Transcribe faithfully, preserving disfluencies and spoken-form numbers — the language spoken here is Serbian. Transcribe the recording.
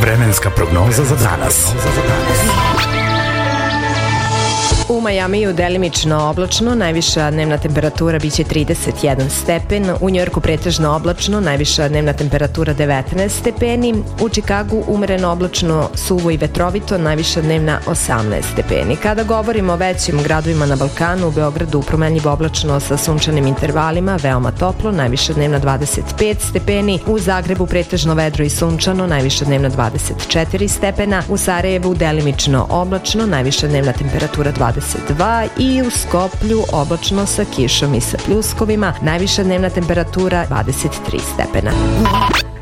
Vremenska prognoza za danas. U Majamiju delimično oblačno, najviša dnevna temperatura biće trideset jedan stepen, u Njujorku pretežno oblačno, najviša dnevna temperatura devetnaest stepeni, u Čikagu umereno oblačno, suvo i vetrovito, najviša dnevna osamnaest stepeni. Kada govorimo o većim gradovima na Balkanu, u Beogradu promenljivo oblačno sa sunčanim intervalima, veoma toplo, najviša dnevna dvadeset pet stepeni, u Zagrebu pretežno vedro i sunčano, najviša dnevna dvadeset četiri stepena, u Sarajevu delimično oblačno, najviša dnevna temperatura dvadeset dva i u Skoplju oblačno sa kišom i sa pljuskovima, najviša dnevna temperatura dvadeset tri stepena.